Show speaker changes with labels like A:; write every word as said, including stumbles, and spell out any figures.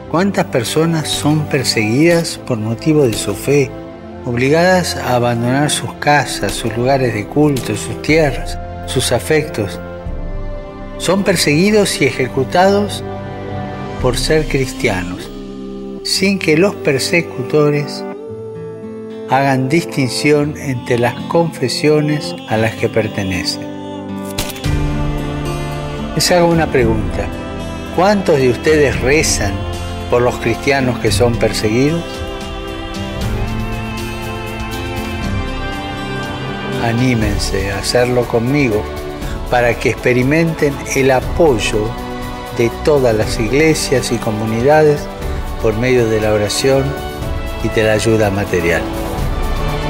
A: ¿Cuántas personas son perseguidas por motivo de su fe, obligadas a abandonar sus casas, sus lugares de culto, sus tierras, sus afectos? Son perseguidos y ejecutados por ser cristianos, sin que los persecutores hagan distinción entre las confesiones a las que pertenecen. Les hago una pregunta. ¿Cuántos de ustedes rezan por los cristianos que son perseguidos? Anímense a hacerlo conmigo para que experimenten el apoyo de todas las iglesias y comunidades por medio de la oración y de la ayuda material.